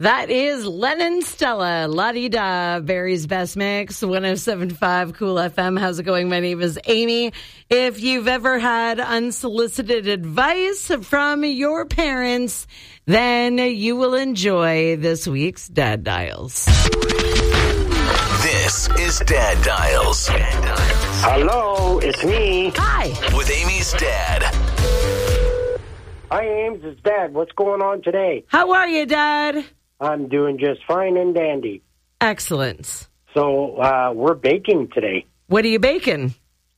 That is Lennon Stella, La-Di-Da, Barry's Best Mix, 107.5 Cool FM. How's it going? My name is Amy. If you've ever had unsolicited advice from your parents, then you will enjoy this week's Dad Dials. This is Dad Dials. Hello, it's me. Hi. With Amy's dad. Hi, Ames. It's Dad. What's going on today? How are you, Dad? I'm doing just fine and dandy. Excellent. So, we're baking today. What are you baking?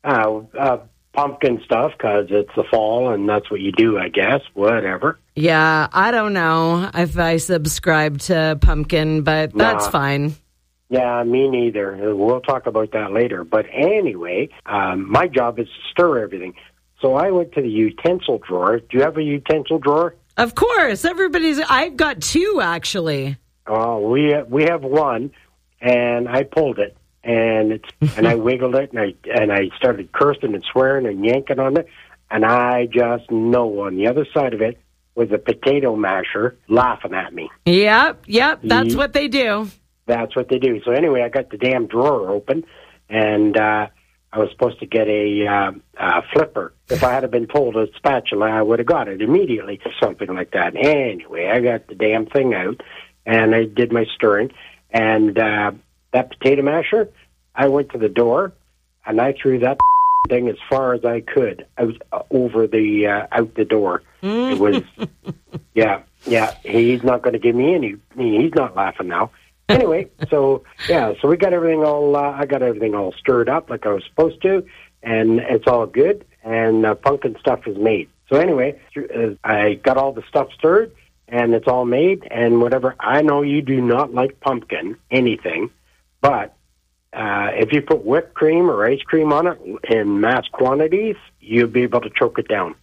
Pumpkin stuff, because it's the fall, and that's what you do, I guess. Whatever. Yeah, I don't know if I subscribe to pumpkin, but that's fine. Yeah, me neither. We'll talk about that later. But anyway, my job is to stir everything. So I went to the utensil drawer. Do you have a utensil drawer? Of course. I've got two, actually. Oh, we have one, and I pulled it, and I wiggled it, and I started cursing and swearing and yanking on it, and I just know on the other side of it was a potato masher laughing at me. Yep, that's what they do. That's what they do. So anyway, I got the damn drawer open, and I was supposed to get a flipper. If I had been told a spatula, I would have got it immediately, something like that. Anyway, I got the damn thing out, and I did my stirring. And that potato masher, I went to the door, and I threw that thing as far as I could out over the out the door. It was, yeah. He's not going to give me any. He's not laughing now. Anyway, so we got everything all. I got everything all stirred up like I was supposed to, and it's all good. And pumpkin stuff is made. So anyway, I got all the stuff stirred, and it's all made. And whatever. I know you do not like pumpkin anything, but if you put whipped cream or ice cream on it in mass quantities, you'll be able to choke it down.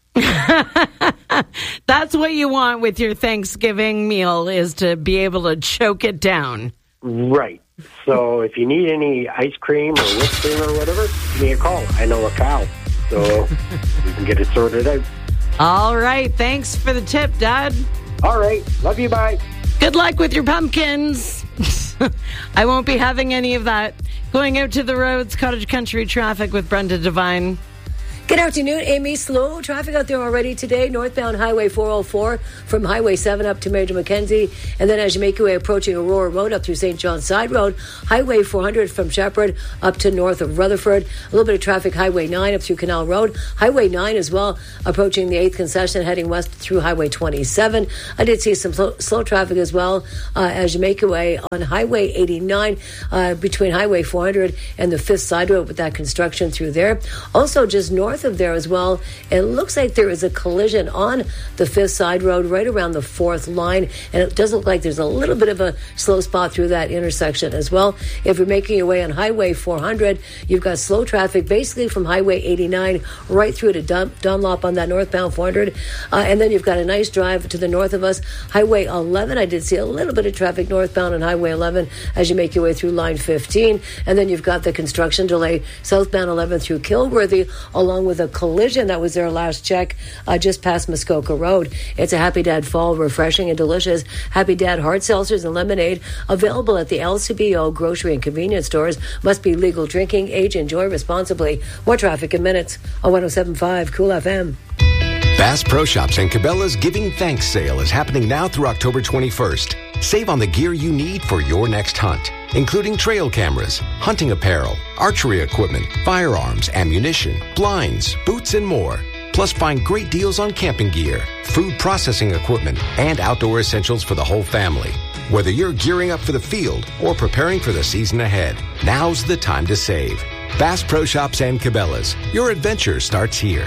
That's what you want with your Thanksgiving meal, is to be able to choke it down. Right. So if you need any ice cream or whipped cream or whatever, give me a call. I know a cow, so we can get it sorted out. All right. Thanks for the tip, Dad. All right. Love you. Bye. Good luck with your pumpkins. I won't be having any of that. Going out to the roads, cottage country traffic with Brenda Devine. Good afternoon, Amy. Slow traffic out there already today. Northbound Highway 404 from Highway 7 up to Major Mackenzie. And then as you make your way approaching Aurora Road up through St. John's Side Road, Highway 400 from Shepherd up to north of Rutherford. A little bit of traffic, Highway 9 up through Canal Road. Highway 9 as well, approaching the 8th concession, heading west through Highway 27. I did see some slow traffic as well as you make your way on Highway 89 between Highway 400 and the 5th Side Road with that construction through there. Also, just north of there as well, it looks like there is a collision on the 5th Side Road right around the 4th line, and it does look like there's a little bit of a slow spot through that intersection as well. If you're making your way on Highway 400, you've got slow traffic basically from Highway 89 right through to Dunlop on that northbound 400, and then you've got a nice drive to the north of us, Highway 11. I did see a little bit of traffic northbound on Highway 11 as you make your way through line 15, and then you've got the construction delay southbound 11 through Kilworthy, along with a collision that was there last check just past Muskoka Road. It's a Happy Dad fall, refreshing and delicious Happy Dad hard seltzers and lemonade available at the LCBO grocery and convenience stores. Must be legal drinking age. Enjoy responsibly. More traffic in minutes on 107.5 Cool FM. Bass Pro Shops and Cabela's Giving Thanks sale is happening now through October 21st. Save on the gear you need for your next hunt, including trail cameras, hunting apparel, archery equipment, firearms, ammunition, blinds, boots, and more. Plus, find great deals on camping gear, food processing equipment, and outdoor essentials for the whole family. Whether you're gearing up for the field or preparing for the season ahead, now's the time to save. Bass Pro Shops and Cabela's. Your adventure starts here.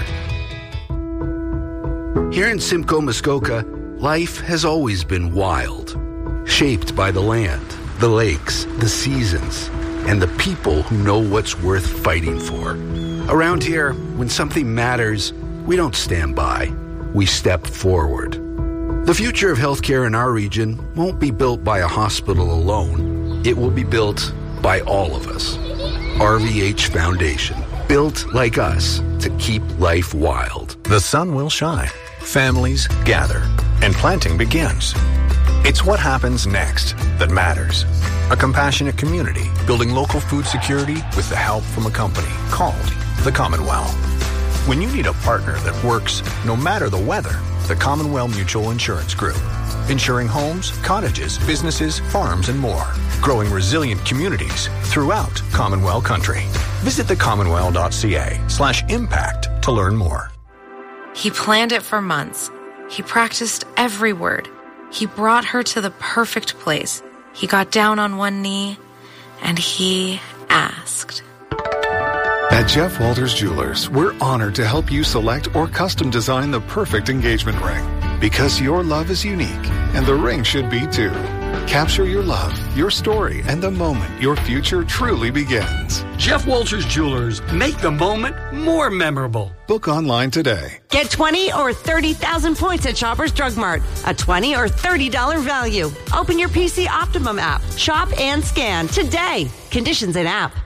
Here in Simcoe, Muskoka, life has always been wild. Shaped by the land, the lakes, the seasons, and the people who know what's worth fighting for. Around here, when something matters, we don't stand by. We step forward. The future of healthcare in our region won't be built by a hospital alone. It will be built by all of us. RVH Foundation. Built like us to keep life wild. The sun will shine. Families gather. And planting begins. It's what happens next that matters. A compassionate community building local food security with the help from a company called the Commonwealth. When you need a partner that works no matter the weather, the Commonwealth Mutual Insurance Group. Insuring homes, cottages, businesses, farms, and more. Growing resilient communities throughout Commonwealth country. Visit thecommonwealth.ca/impact to learn more. He planned it for months. He practiced every word. He brought her to the perfect place. He got down on one knee and he asked. At Jeff Walters Jewelers, we're honored to help you select or custom design the perfect engagement ring. Because your love is unique, and the ring should be too. Capture your love, your story, and the moment your future truly begins. Jeff Walters Jewelers, make the moment more memorable. Book online today. Get 20 or 30,000 points at Shoppers Drug Mart. A $20 or $30 value. Open your PC Optimum app. Shop and scan today. Conditions in app.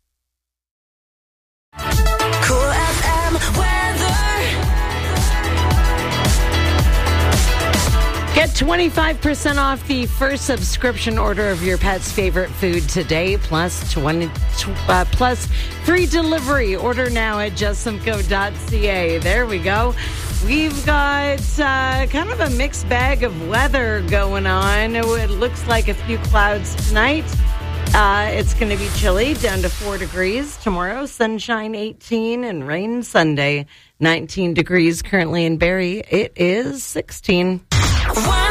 Cool FM weather. Get 25% off the first subscription order of your pet's favorite food today, plus free delivery. Order now at justsimco.ca. There we go. We've got kind of a mixed bag of weather going on. It looks like a few clouds tonight. It's going to be chilly, down to 4 degrees. Tomorrow, sunshine 18 and rain Sunday, 19 degrees currently in Barrie. It is 16.